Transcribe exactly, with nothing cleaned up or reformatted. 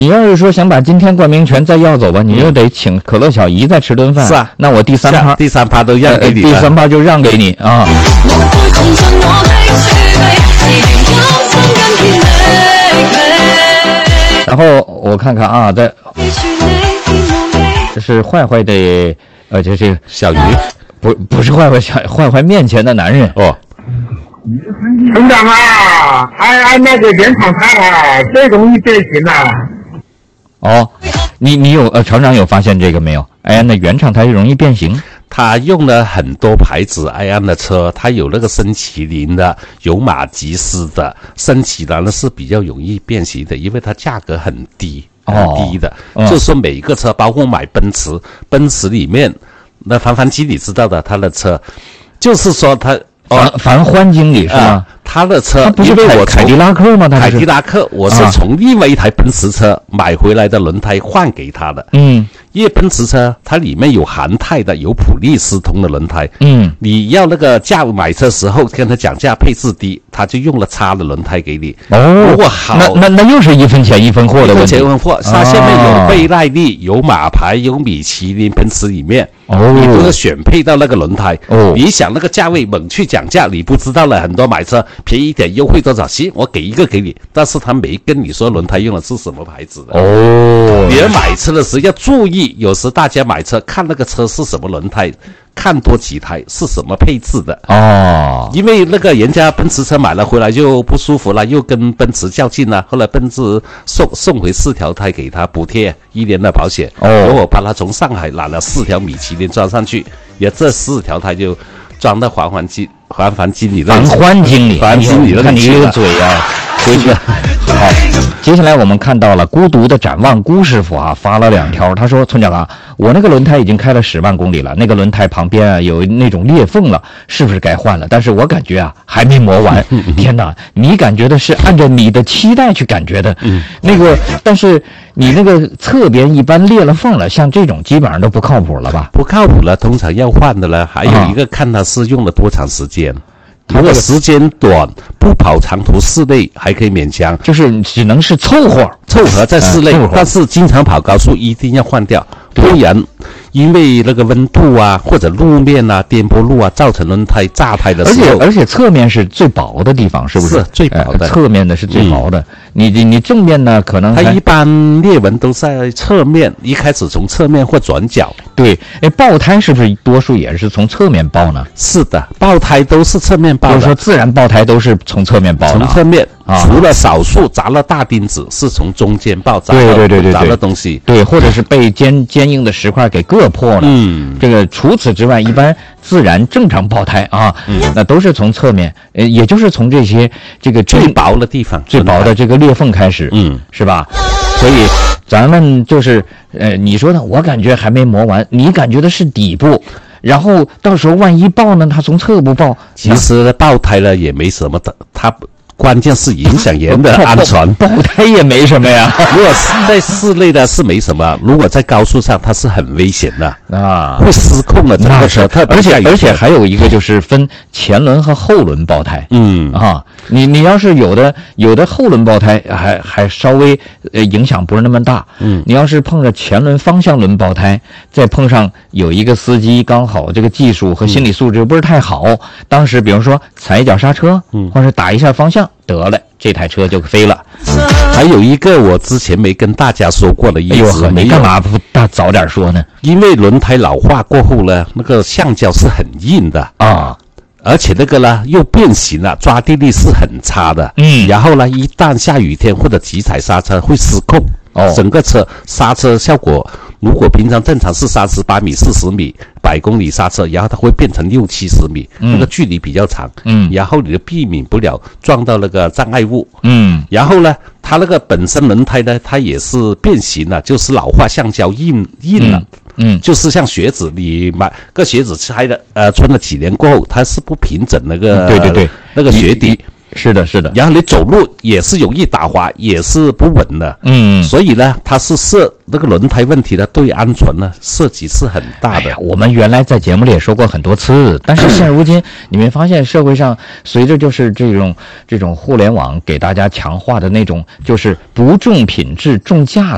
你要是说想把今天冠名权再要走吧，你就得请可乐小姨再吃顿饭。 是啊， 那我第三趴， 第三趴都让给你了、 呃，第三趴就让给你啊。然后我看看啊，在这是坏坏的，呃，这是小鱼， 不不是坏坏小坏坏面前的男人哦。 厂长啊，安安那个原厂胎啊，最容易变形了、啊。 哦，你你有呃，厂长有发现这个没有？哎呀，那原厂胎容易变形。 他用了很多牌子埃安的车，他有那个森麒麟的，有马吉斯的。森麒麟呢是比较容易变形的，因为它价格很低，很低的。哦、就是说每一个车，包括买奔驰，奔驰里面，那凡凡基你知道的，他的车，就是说他。 凡凡欢经理是吗、呃？ 他的车， 他不是我凯迪拉克吗？他凯迪拉克，我是从另外一台奔驰车买回来的轮胎换给他的。 嗯， 因为奔驰车它里面有韩泰的，有普利司通的轮胎。 嗯，你要那个价买车时候跟他讲价配置低，他就用了差的轮胎给你。 哦， 如果好， 那那那又是一分钱一分货的问题。 一分钱一分货，它下面有倍耐力，有马牌，有米其林，奔驰里面。 哦， 你不是选配到那个轮胎哦， 你想那个价位猛去讲价，你不知道了。很多买车便宜一点，优惠多少，行，我给一个给你，但是他没跟你说轮胎用的是什么牌子的。 哦， 你买车的时候要注意，有时大家买车看那个车是什么轮胎，看多几台是什么配置的哦， 因为那个人家奔驰车买了回来就不舒服了，又跟奔驰较劲了，后来奔驰送送回四条胎给他补贴一年的保险。 哦， 我把他从上海拿了四条米其林装上去，也这四条胎就装到环环经环环经理那环环经理， 环经理， 看你这个嘴啊，回去。好，接下来我们看到了孤独的展望，辜师傅啊发了两条，他说：“村长啊，我那个轮胎已经开了十万公里了，那个轮胎旁边啊有那种裂缝了，是不是该换了？但是我感觉啊还没磨完。天哪，你感觉的是按照你的期待去感觉的，那个，但是你那个侧边一般裂了缝了，像这种基本上都不靠谱了吧？ 不靠谱了，通常要换的了。还有一个看它是用了多长时间。”如果时间短，不跑长途室内还可以勉强， 就是只能是凑合凑合在室内、呃，但是经常跑高速一定要换掉，不然因为那个温度啊或者路面啊颠簸路啊造成轮胎炸胎的时候， 而且而且侧面是最薄的地方，是不是？ 是最薄的， 呃、侧面的是最薄的。嗯、你你你正面呢，可能它一般裂纹都在侧面，一开始从侧面或转角。 对，哎，爆胎是不是多数也是从侧面爆呢？ 是的，爆胎都是侧面爆的。 就是说，自然爆胎都是从侧面爆的、啊。 从侧面， 啊、 除了少数砸了大钉子是从中间爆砸对对对对砸了东西， 对，或者是被坚坚硬的石块给硌破了。 嗯， 这个除此之外，一般自然正常爆胎啊，嗯、那都是从侧面，呃，也就是从这些这个最薄的地方、 最薄的这个裂缝开始， 嗯， 是吧？所以咱们就是呃，你说的，我感觉还没磨完，你感觉的是底部，然后到时候万一爆呢，它从侧部爆， 其实爆胎了也没什么的，它关键是影响人的安全。 爆胎也没什么呀， 如果是在室内的是没什么，如果在高速上它是很危险的啊， 会失控的整个车。 而且而且还有一个就是分前轮和后轮爆胎， 嗯啊，你你要是有的有的后轮爆胎还还稍微呃影响不是那么大， 嗯， 你要是碰着前轮方向轮爆胎，再碰上有一个司机刚好这个技术和心理素质不是太好，嗯、当时比如说踩一脚刹车， 嗯， 或者打一下方向。得了，这台车就飞了。 还有一个我之前没跟大家说过的，一直没干嘛不大早点说呢？ 因为轮胎老化过后呢，那个橡胶是很硬的啊， 而且那个呢又变形了，抓地力是很差的。 嗯， 然后呢，一旦下雨天或者急踩刹车会失控， 哦， 整个车刹车效果。如果平常正常是三十八米、四十米、百公里刹车，然后它会变成六七十米， 嗯、 那个距离比较长， 嗯， 然后你就避免不了撞到那个障碍物， 嗯， 然后呢，它那个本身轮胎呢，它也是变形了，就是老化橡胶硬硬了， 嗯，嗯就是像鞋子，你买个鞋子拆了，呃，穿了几年过后，它是不平整那个， 嗯、对对对， 那个鞋底。 是的，是的， 然后你走路也是容易打滑，也是不稳的。 嗯， 所以呢，它是涉那个轮胎问题呢，对安全呢涉及是很大的。 哎、我们原来在节目里也说过很多次，但是现如今你们发现社会上随着就是这种这种互联网给大家强化的那种就是不重品质重价。